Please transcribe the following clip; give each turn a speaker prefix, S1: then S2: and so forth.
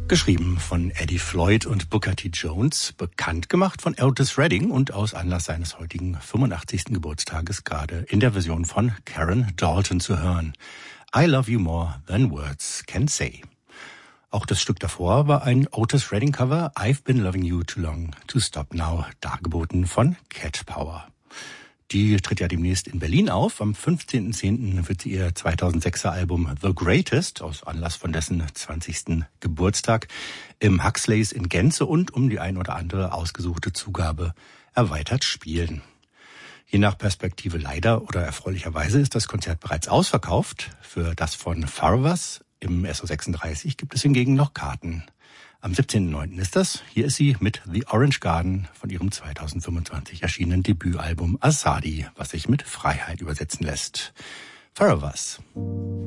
S1: Geschrieben von Eddie Floyd und Booker T. Jones, bekannt gemacht von Otis Redding und aus Anlass seines heutigen 85. Geburtstages gerade in der Version von Karen Dalton zu hören. I Love You More Than Words Can Say. Auch das Stück davor war ein Otis Redding Cover, I've Been Loving You Too Long to Stop Now, dargeboten von Cat Power. Die tritt ja demnächst in Berlin auf. Am 15.10. wird sie ihr 2006er Album The Greatest, aus Anlass von dessen 20. Geburtstag, im Huxleys in Gänze und um die ein oder andere ausgesuchte Zugabe erweitert spielen. Je nach Perspektive leider oder erfreulicherweise ist das Konzert bereits ausverkauft. Für das von Farvas im SO36 gibt es hingegen noch Karten. Am 17.09. ist das. Hier ist sie mit The Orange Garden von ihrem 2025 erschienenen Debütalbum Asadi, was sich mit Freiheit übersetzen lässt. Farvas.